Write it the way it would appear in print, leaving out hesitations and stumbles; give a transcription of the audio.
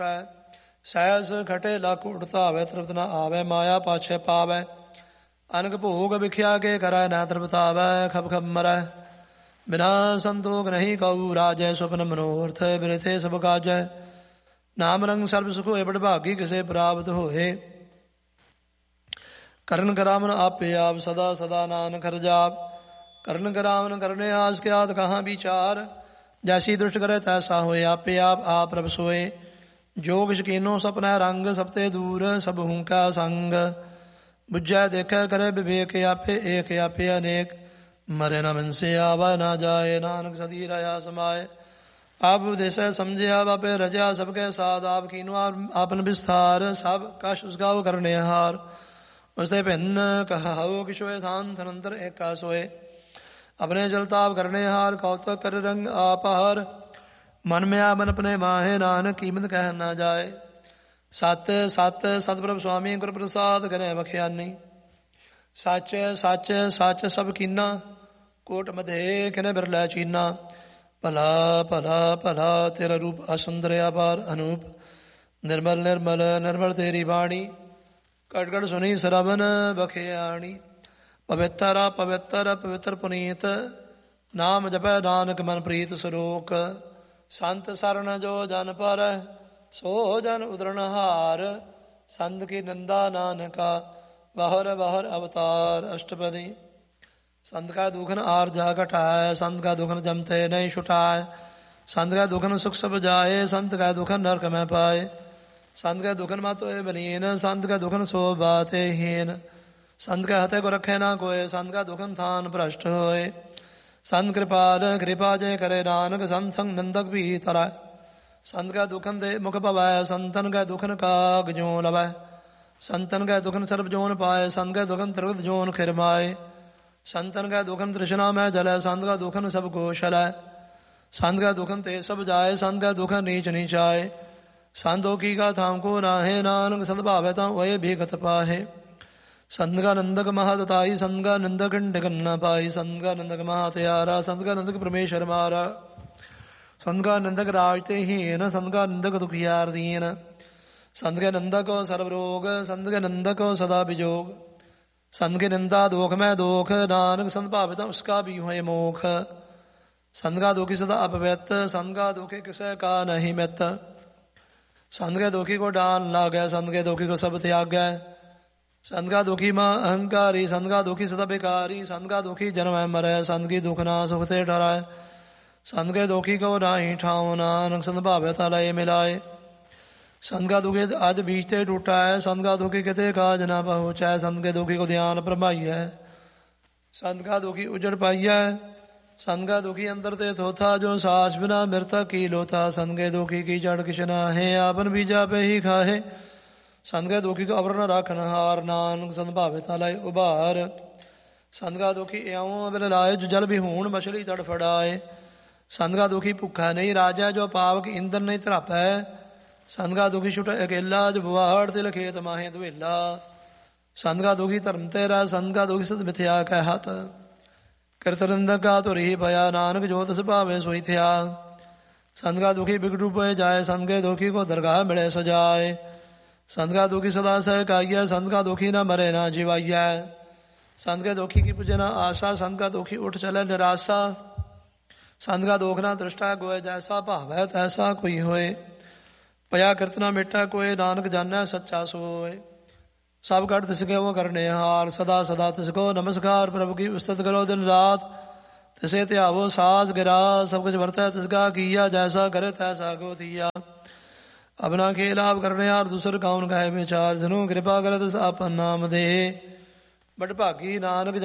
ਸਹਿਸ ਖਟੇ ਲੱਖ ਉਡਤਾ ਆਵੇ ਤ੍ਰਿਪਤ ਨਾ ਆਵੇ ਮਾਇਆ ਪਾਛੇ ਪਾਵੈ ਅਨਕ ਭੋਗ ਵਿਖਿਆ ਕੇ ਕਰੈ ਨਾ ਤ੍ਰਿਪਤਾਵੈ ਖਬ ਖਬ ਮਰੈ ਬਿਨਾ ਸੰਤੋਖ ਨਹੀਂ ਕਉ ਰਾਜੈ ਸੁਪਨ ਮਨੋਰਥ ਬਿਰਥੇ ਸਭ ਕਾਜੈ ਨਾਮ ਰੰਗ ਸਰਬ ਸੁਖ ਹੋਏ ਬੜ ਭਾਗੀ ਕਿਸੇ ਪ੍ਰਾਪਤ ਹੋਏ ਕਰਨ ਕਰਾਵਨ ਆਪੇ ਆਪ ਸਦਾ ਸਦਾ ਨਾਨਕ ਹਰਿ ਜਾਪ ਕਰਨ ਕਰਾਵਨ ਕਰਨੇ ਆਸ ਕੇ ਆਦ ਕਹਾਂ ਵਿਚਾਰ ਜੈਸੀ ਦ੍ਰਿਸ਼ਟ ਕਰੇ ਤੈਸਾ ਹੋਏ ਆਪੇ ਆਪ ਪ੍ਰਭ ਸੋਏ ਜੋਗ ਸ਼ਕੀਨੋ ਸਪਨਾ ਰੰਗ ਸਭ ਤੇ ਦੂਰ ਸਭ ਹੂੰ ਕਾ ਸੰਗ ਬੁੱਝੈ ਦੇਖੈ ਕਰੇ ਵਿਵੇਕ ਆਪੇ ਏਕ ਆਪੇ ਅਨੇਕ ਮਰੇ ਨ ਮਨਸੇ ਆਵਾ ਨਾ ਜਾਏ ਨਾਨਕ ਸਦੀ ਰਹਾ ਸਮਾਏ ਆਪ ਉਦੇਸੈ ਸਮਝਿਆ ਬਾਪੇ ਰਜਾ ਸਭ ਕੇ ਸਾਧ ਆਪ ਕੀਨੋ ਆਪਨ ਵਿਸਥਾਰ ਸਭ ਕਛ ਉਸਗਾਉ ਕਰਨੇ ਹਾਰ ਉਸਤੇ ਭਿੰਨ ਕਹਾਉ ਕਿਛੋਏ ਥਾਨ ਥਨੰਤਰ ਏਕਾ ਸੋਏ ਆਪਣੇ ਜਲਤਾਪ ਕਰਨੇ ਹਾਰ ਕੌਤਕ ਕਰ ਰੰਗ ਆਪਾਰ ਮਨ ਮਿਆ ਮਨ ਆਪਣੇ ਮਾਹੇ ਨਾਨਕ ਕੀਮਤ ਕਹਿ ਨਾ ਜਾਏ ਸਤ ਸਤ ਸਤਿਪ੍ਰਭ ਸੁਆਮੀ ਗੁਰ ਪ੍ਰਸਾਦ ਕਰੇ ਬਖਿਆਨੀ ਸੱਚ ਸੱਚ ਸੱਚ ਸਭ ਕੀਨਾ ਕੋਟ ਮਧੇ ਕਿਨੇ ਬਿਰਲਾ ਚੀਨਾ ਭਲਾ ਭਲਾ ਭਲਾ ਤੇਰਾ ਰੂਪ ਅਸੁੰਦਰ ਅਪਾਰ ਅਨੂਪ ਨਿਰਮਲ ਨਿਰਮਲ ਨਿਰਮਲ ਤੇਰੀ ਬਾਣੀ ਕਟ ਕਟ ਸੁਣੀ ਸਰਵਨ ਬਖਿਆਣੀ ਪਵਿੱਤਰ ਪਵਿੱਤਰ ਪਵਿੱਤਰ ਪੁਨੀਤ ਨਾਮ ਜਪੈ ਨਾਨਕ ਮਨ ਪ੍ਰੀਤ ਸਰੋਕ ਸੰਤ ਸਰਣ ਜੋ ਜਨ ਪਰ ਸੋ ਜਨ ਉਦਰਣ ਹਾਰ ਸੰਤ ਕੀ ਨਿੰਦਾ ਨਾਨਕਾ ਬਾਹਰ ਬਾਹਰ ਅਵਤਾਰ ਅਸ਼ਟਪਦੀ संत का दुखन आर जा घटाए संत का दुखन जमते नहीं छुटाए संत का दुखन सुख सब जाए संत का दुखन नरक में पाए संत का दुखन मा तो बलीन संत का दुखन सो बात हीन संत का हते को रखे ना कोय संत का दुखन थान भ्रष्ट होए संत कृपाल कृपा जय करे नानक संत संग नंदक भी तराय संत का दुखन दे मुख पवाय संतन का दुखन काग जो लवाय संतन का दुखन सर्व जोन पाए संत का दुखन त्रिगत जोन खिरमाए संतन का दुखन तृष्णा में जले संत का दुखन सब गोशल है संत का दुखन ते सब जाए संत का दुखन नीच नीच आए संतों की का थाम को राहे नानक सद्भावे ता वह भी गत पाहे संत का नंदक महादताई संत का नंदक न पाई संत का नंदक महात्यारा संत का नंदक परमेश्वर मारा संत का नंदक राजते हीन संत का नंदक दुखियार दीन संत के नंदक सर्वरोग संत के नंदक सदा विजोग संत की निंदा दोख में दोख नानक संत भाविता उसका भी हुए मोख संत का दुखी सदा अपवित संत का दुखी किसे का नहीं मित संत के दुखी को डान लागे संत के दुखी को सब त्याग संत का दुखी माँ अहंकारी संत का दुखी सदा बेकारी संत का दुखी जन्म मरे संत की दुख ना सुख से डराए संत के दुखी को नाही ठाव नानक संत भाविता लय मिलाए संत का दुखी आज बीचते टूटा है संत का दुखी किते काज ना पहुँचा है संत के दुखी को ध्यान प्रभाई है संत का दुखी उजड़ पाई है संत का दुखी अंतर ते थोथा जो सास बिना मृतक की लोथा संत के दुखी की जड़ किशना है आपन बीजा पे ही खाहे संत के दुखी को अवर न राखन हार नानक संत भाविता लाए उबार संत का दुखी एवं बिल लाए जो जल भी हूण मछली तड़फड़ाए संत का दुखी भुखा नहीं राजा जो पावक इंद्र नहीं तराप है संत का दुखी छुटा अकेला जो बुआड़ तिल खेत माहे दुहेला संत का दुखी धर्म तेरा संत का दुखी सद मिथ्या कहत कृतनंद का तो रही भया नानक जो तस भावे सोई थया संत का दुखी बिगड़ू पे जाए संत के दुखी को दरगाह मिले सजाए संत का दुखी सदा सह काइया संत का दुखी न मरे ना जीवाइया संत के दुखी की पूजना आशा संत का दुखी उठ चले निराशा संत का दुख ना दृष्टा गोए जैसा भावै तैसा कोई होए पया कीर्तना मिटा कोय नानक जाना सच्चा सोए सब कट तिसके वो करने हार सदा सदा तिसको नमस्कार प्रभु की उस्तत करो दिन रात तिसे त्यावो सास गिरा सब कुछ वर्ता तिसका किया जैसा करे तैसा गो दिया अपना खेल आप करने हार दूसर कौन कहे विचार जनो कृपा करे तिस आपन नाम दे बट भागी नानक